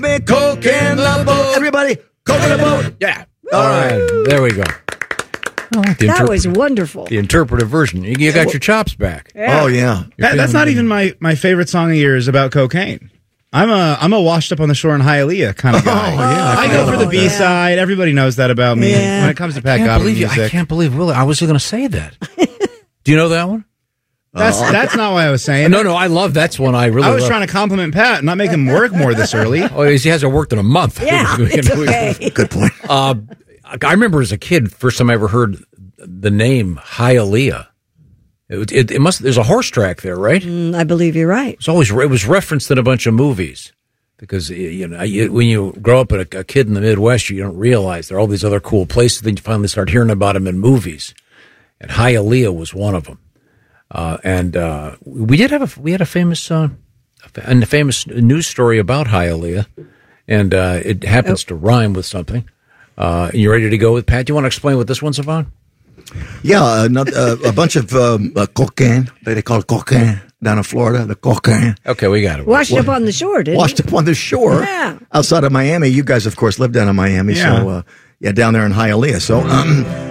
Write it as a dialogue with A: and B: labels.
A: Coke in the boat. Everybody, Coke in the boat.
B: Yeah. All right. There we go.
C: That was wonderful.
B: The interpretive version. You got your chops back.
A: Yeah. Oh, yeah.
D: That's not even my favorite song of yours about cocaine. I'm a washed up on the shore in Hialeah kind of guy.
A: Oh, yeah.
D: I go for the B-side. Everybody knows that about me.
C: Yeah.
D: When it comes to Pat Godwin music.
B: I can't believe Willie. I was going to say that. Do you know that one?
D: That's not what I was saying.
B: No, I love that's one I really
D: I was
B: love.
D: trying to compliment Pat, not make him work more this early.
B: Oh, he hasn't worked in a month.
C: Yeah, it's okay.
A: Good point.
B: I remember as a kid, first time I ever heard the name Hialeah. It must. There's a horse track there, right?
C: I believe you're right.
B: It was referenced in a bunch of movies because when you grow up a kid in the Midwest, you don't realize there are all these other cool places. Then you finally start hearing about them in movies, and Hialeah was one of them. We had a famous news story about Hialeah, and it happens to rhyme with something. You ready to go with Pat? Do you want to explain what this one's about?
A: Yeah, a bunch of cocaine. They call it cocaine down in Florida. The cocaine.
B: Okay, we got it.
C: Washed up on the shore, didn't
A: Washed up on the shore.
C: Yeah.
A: Outside of Miami. You guys, of course, live down in Miami.
D: Yeah.
A: So, down there in Hialeah. So,